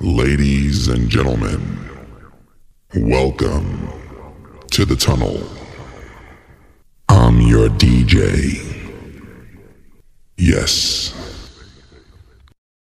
Ladies and gentlemen, welcome to the tunnel. I'm your DJ.